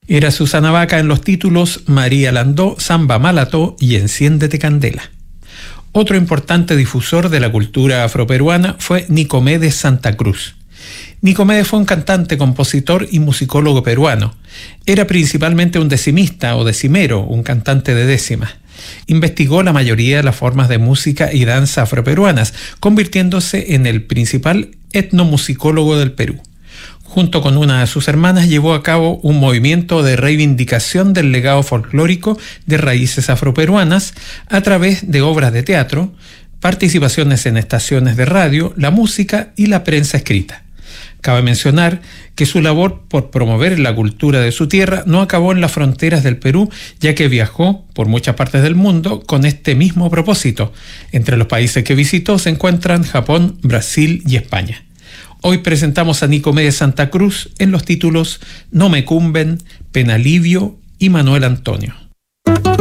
Era Susana Baca en los títulos María Landó, Samba Malató y Enciéndete Candela. Otro importante difusor de la cultura afroperuana fue Nicomedes Santa Cruz. Nicomedes fue un cantante, compositor y musicólogo peruano. Era principalmente un decimista o decimero, un cantante de décimas. Investigó la mayoría de las formas de música y danza afroperuanas, convirtiéndose en el principal etnomusicólogo del Perú. Junto con una de sus hermanas llevó a cabo un movimiento de reivindicación del legado folclórico de raíces afroperuanas a través de obras de teatro, participaciones en estaciones de radio, la música y la prensa escrita. Cabe mencionar que su labor por promover la cultura de su tierra no acabó en las fronteras del Perú, ya que viajó por muchas partes del mundo con este mismo propósito. Entre los países que visitó se encuentran Japón, Brasil y España. Hoy presentamos a Nicomedes Santa Cruz en los títulos No me cumben, Penalivio y Manuel Antonio.